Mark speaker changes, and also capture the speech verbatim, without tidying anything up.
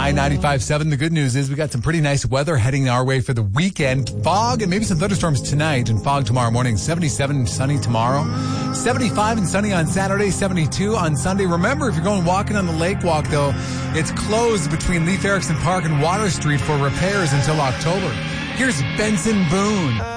Speaker 1: I ninety-five point seven. The good news is we got some pretty nice weather heading our way for the weekend. Fog and maybe some thunderstorms tonight and fog tomorrow morning. seventy-seven sunny tomorrow. seventy-five and sunny on Saturday. seventy-two on Sunday. Remember, if you're going walking on the lake walk, though, it's closed between Leif Erikson Park and Water Street for repairs until October. Here's Benson Boone.